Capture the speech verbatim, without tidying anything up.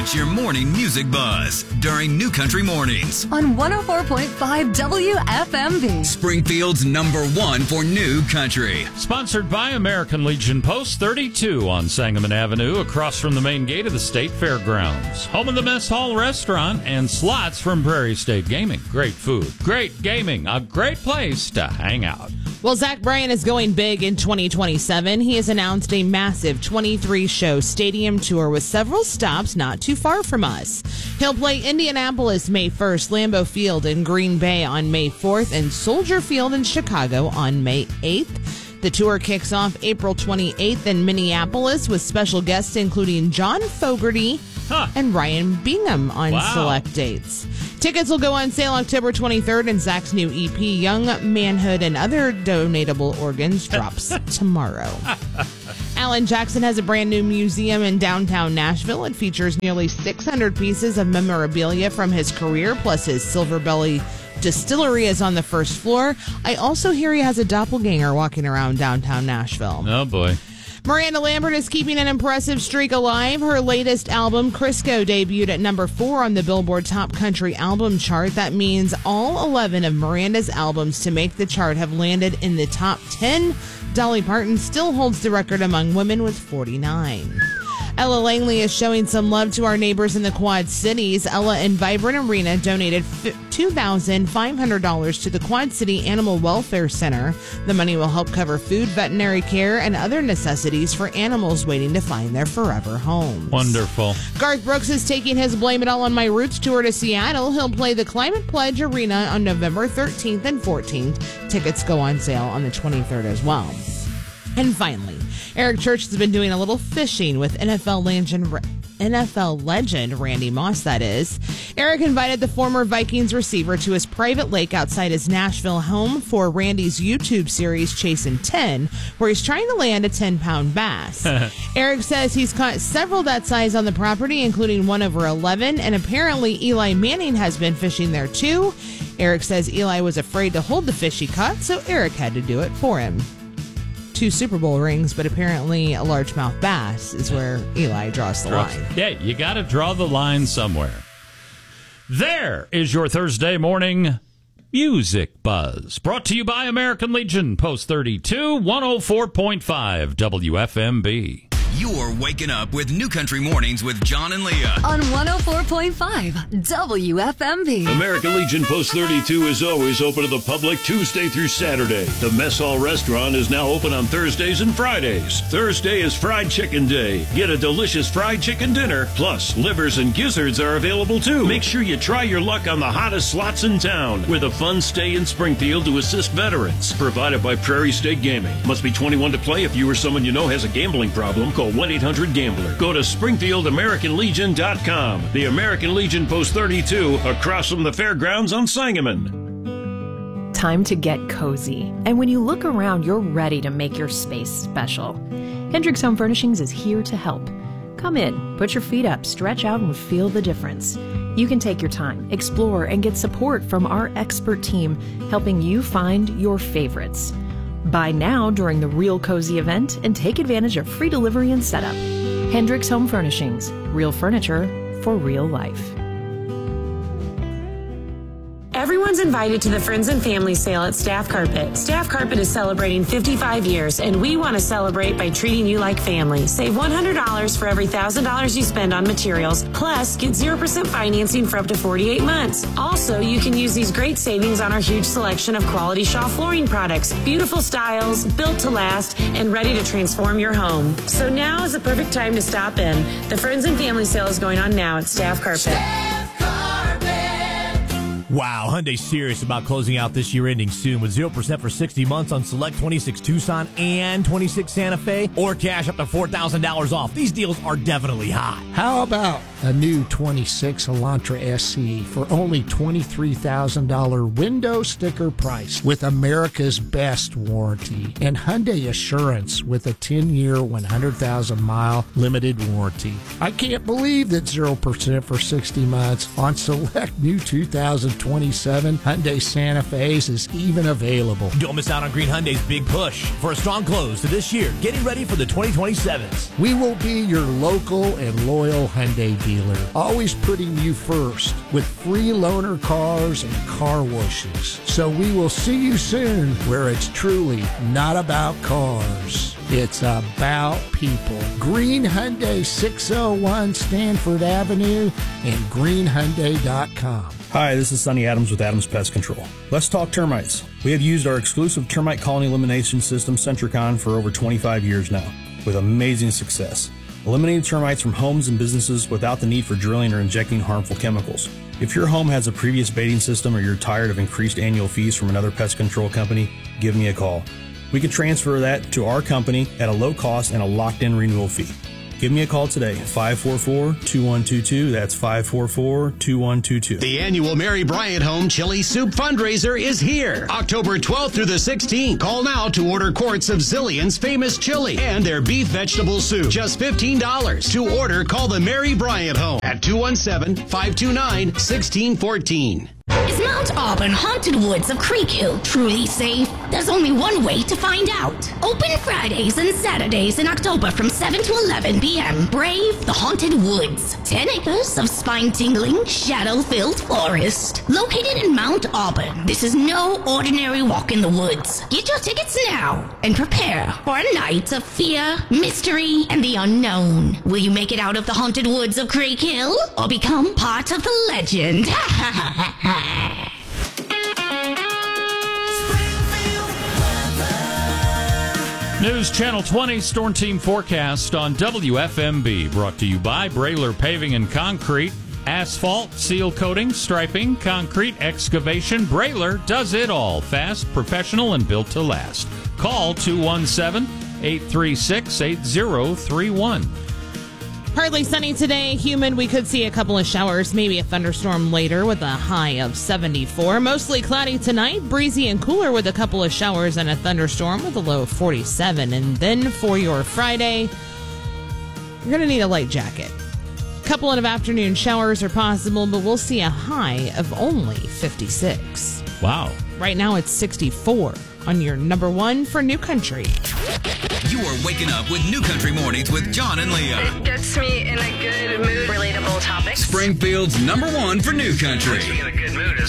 It's your morning music buzz during New Country Mornings on one oh four point five W F M V. Springfield's number one for New Country. Sponsored by American Legion Post thirty-two on Sangamon Avenue, across from the main gate of the State Fairgrounds. Home of the Mess Hall Restaurant and slots from Prairie State Gaming. Great food, great gaming, a great place to hang out. Well, Zach Bryan is going big in twenty twenty-seven. He has announced a massive twenty-three show stadium tour with several stops not too far from us. He'll play Indianapolis May first, Lambeau Field in Green Bay on May fourth, and Soldier Field in Chicago on May eighth. The tour kicks off April twenty-eighth in Minneapolis with special guests including John Fogerty huh. and Ryan Bingham on wow. select dates. Tickets will go on sale October twenty-third, and Zach's new E P, Young Manhood and Other Donatable Organs, drops tomorrow. Alan Jackson has a brand new museum in downtown Nashville. It features nearly six hundred pieces of memorabilia from his career, plus his Silver Belly Distillery is on the first floor. I also hear he has a doppelganger walking around downtown Nashville. Oh, boy. Miranda Lambert is keeping an impressive streak alive. Her latest album, Crisco, debuted at number four on the Billboard Top Country Album chart. That means all eleven of Miranda's albums to make the chart have landed in the top ten. Dolly Parton still holds the record among women with forty-nine. Ella Langley is showing some love to our neighbors in the Quad Cities. Ella and Vibrant Arena donated two thousand five hundred dollars to the Quad City Animal Welfare Center. The money will help cover food, veterinary care, and other necessities for animals waiting to find their forever homes. Wonderful. Garth Brooks is taking his Blame It All on My Roots tour to Seattle. He'll play the Climate Pledge Arena on November thirteenth and fourteenth. Tickets go on sale on the twenty-third as well. And finally, Eric Church has been doing a little fishing with N F L legend, N F L legend Randy Moss, that is. Eric invited the former Vikings receiver to his private lake outside his Nashville home for Randy's YouTube series Chasing ten, where he's trying to land a ten-pound bass. Eric says he's caught several that size on the property, including one over eleven, and apparently Eli Manning has been fishing there too. Eric says Eli was afraid to hold the fish he caught, so Eric had to do it for him. Two Super Bowl rings, but apparently a largemouth bass is where Eli draws the line. Yeah, you got to draw the line somewhere. There is your Thursday morning music buzz, brought to you by American Legion Post thirty-two, one oh four point five W F M B. You're waking up with New Country Mornings with John and Leah on one oh four point five W F M V. American Legion Post thirty-two is always open to the public Tuesday through Saturday. The Mess Hall Restaurant is now open on Thursdays and Fridays. Thursday is Fried Chicken Day. Get a delicious fried chicken dinner. Plus, livers and gizzards are available too. Make sure you try your luck on the hottest slots in town with a fun stay in Springfield to assist veterans. Provided by Prairie State Gaming. Must be twenty-one to play. If you or someone you know has a gambling problem, call one eight hundred gambler. Go to Springfield American Legion dot com. The American Legion Post thirty-two, across from the fairgrounds on Sangamon. Time to get cozy. And when you look around, you're ready to make your space special. Hendricks Home Furnishings is here to help. Come in, put your feet up, stretch out, and feel the difference. You can take your time, explore, and get support from our expert team, helping you find your favorites. Buy now during the Real Cozy event and take advantage of free delivery and setup. Hendricks Home Furnishings. Real furniture for real life. Everyone's invited to the Friends and Family Sale at Staff Carpet. Staff Carpet is celebrating fifty-five years, and we want to celebrate by treating you like family. Save one hundred dollars for every one thousand dollars you spend on materials, plus get zero percent financing for up to forty-eight months. Also, you can use these great savings on our huge selection of quality Shaw flooring products. Beautiful styles, built to last, and ready to transform your home. So now is the perfect time to stop in. The Friends and Family Sale is going on now at Staff Carpet. Wow, Hyundai's serious about closing out this year ending soon with zero percent for sixty months on select twenty-six Tucson and twenty-six Santa Fe, or cash up to four thousand dollars off. These deals are definitely hot. How about a new twenty-six Elantra S E for only twenty-three thousand dollars window sticker price with America's best warranty and Hyundai Assurance with a ten-year, one hundred thousand mile limited warranty. I can't believe that zero percent for sixty months on select new two thousand twenty-seven Hyundai Santa Fe's is even available. Don't miss out on Green Hyundai's big push for a strong close to this year, getting ready for the twenty twenty-sevens. We will be your local and loyal Hyundai dealer, always putting you first with free loaner cars and car washes. So we will see you soon where it's truly not about cars. It's about people. Green Hyundai, six oh one Stanford Avenue and green hyundai dot com. Hi, this is Sonny Adams with Adams Pest Control. Let's talk termites. We have used our exclusive termite colony elimination system, Centricon, for over twenty-five years now, with amazing success. Eliminating termites from homes and businesses without the need for drilling or injecting harmful chemicals. If your home has a previous baiting system or you're tired of increased annual fees from another pest control company, give me a call. We can transfer that to our company at a low cost and a locked-in renewal fee. Give me a call today, five four four, two one two two. That's five four four, two one two two. The annual Mary Bryant Home Chili Soup fundraiser is here, October twelfth through the sixteenth. Call now to order quarts of Zillion's famous chili and their beef vegetable soup. Just fifteen dollars. To order, call the Mary Bryant Home at two one seven, five two nine, one six one four. Is Mount Auburn Haunted Woods of Creek Hill truly safe? There's only one way to find out. Open Fridays and Saturdays in October from seven to eleven p.m. Brave the Haunted Woods. ten acres of spine-tingling, shadow-filled forest. Located in Mount Auburn, this is no ordinary walk in the woods. Get your tickets now and prepare for a night of fear, mystery, and the unknown. Will you make it out of the Haunted Woods of Creek Hill or become part of the legend? News Channel twenty Storm Team Forecast on W F M B. Brought to you by Brayler Paving and Concrete. Asphalt, seal coating, striping, concrete, excavation. Brayler does it all. Fast, professional, and built to last. Call two one seven, eight three six, eight zero three one. Partly sunny today, humid. We could see a couple of showers, maybe a thunderstorm later with a high of seventy-four. Mostly cloudy tonight, breezy and cooler with a couple of showers and a thunderstorm with a low of forty-seven. And then for your Friday, you're going to need a light jacket. A couple of afternoon showers are possible, but we'll see a high of only fifty-six. Wow. Right now it's sixty-four on your number one for New Country. You are waking up with New Country Mornings with John and Leah. It gets me in a good mood. Relatable topics. Springfield's number one for New Country. In a good mood.